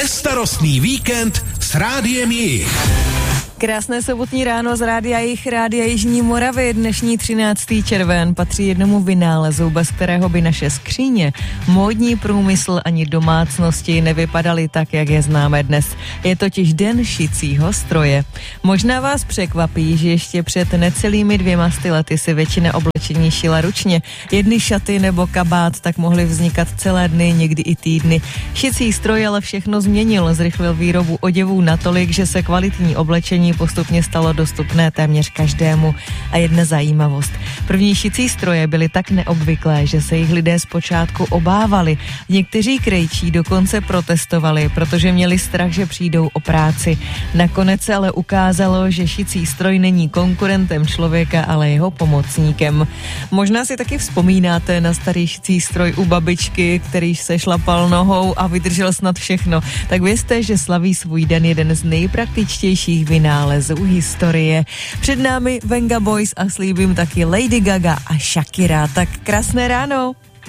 Bezstarostný víkend s Rádiem Jich. Krásné sobotní ráno z Rádia Jich, Rádia Jižní Moravy. Dnešní 13. červen patří jednomu vynálezu, bez kterého by naše skříně, módní průmysl ani domácnosti nevypadaly tak, jak je známe dnes. Je totiž den šicího stroje. Možná vás překvapí, že ještě před necelými 200 lety si většina oblečení šila ručně. Jedny šaty nebo kabát tak mohly vznikat celé dny, někdy i týdny. Šicí stroj ale všechno změnil, zrychlil výrobu oděvů natolik, že se kvalitní oblečení postupně stalo dostupné téměř každému. A jedna zajímavost. První šicí stroje byly tak neobvyklé, že se jich lidé zpočátku obávali. Někteří krejčí dokonce protestovali, protože měli strach, že přijdou o práci. Nakonec se ale ukázalo, že šicí stroj není konkurentem člověka, ale jeho pomocníkem. Možná si taky vzpomínáte na starý šicí stroj u babičky, který se šlapal nohou a vydržel snad všechno. Tak vězte, že slaví svůj den jeden z nejpraktičtějších vynálezů historie. Před námi Venga Boys a slíbím taky Lady Gaga a Shakira. Tak krásné ráno.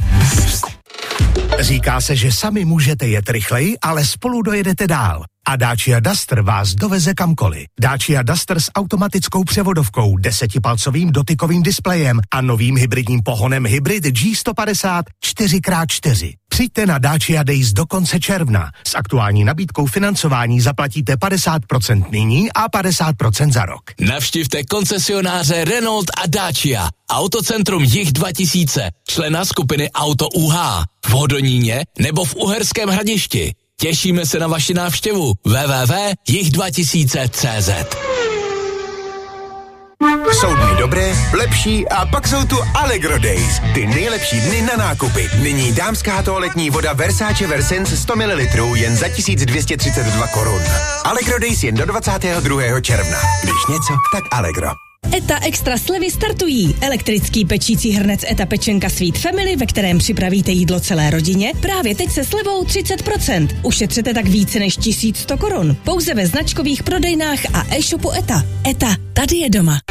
Říká se, že sami můžete jet rychleji, ale spolu dojedete dál. A Dacia Duster vás doveze kamkoliv. Dacia Duster s automatickou převodovkou, 10palcovým dotykovým displejem a novým hybridním pohonem Hybrid G150 4x4. Přijďte na Dacia Days do konce června. S aktuální nabídkou financování zaplatíte 50% nyní a 50% za rok. Navštivte koncesionáře Renault a Dacia. Autocentrum Jih 2000, člena skupiny Auto UH. V Hodoníně nebo v Uherském Hradišti. Těšíme se na vaši návštěvu. www.jih2000.cz. Jsou dny dobré, lepší a pak jsou tu Allegro Days. Ty nejlepší dny na nákupy. Nyní dámská toaletní voda Versace Versens 100 ml jen za 1232 korun. Allegro Days jen do 22. června. Když něco, tak Allegro. ETA Extra slevy startují. Elektrický pečící hrnec ETA Pečenka Sweet Family, ve kterém připravíte jídlo celé rodině, právě teď se slevou 30%. Ušetřete tak více než 1100 korun. Pouze ve značkových prodejnách a e-shopu ETA. ETA, tady je doma.